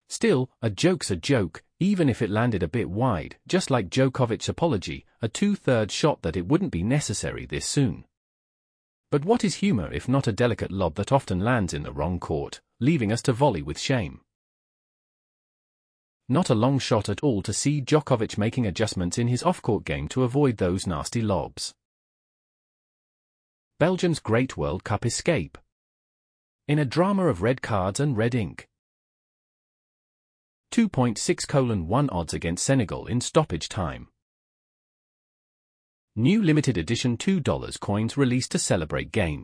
Still, a joke's a joke, even if it landed a bit wide, just like Djokovic's apology, a 2/3 shot that it wouldn't be necessary this soon. But what is humor if not a delicate lob that often lands in the wrong court, leaving us to volley with shame? Not a long shot at all to see Djokovic making adjustments in his off-court game to avoid those nasty lobs. Belgium's great World Cup escape. In a drama of red cards and red ink. 2.6:1 odds against Senegal in stoppage time. New limited edition $2 coins released to celebrate game.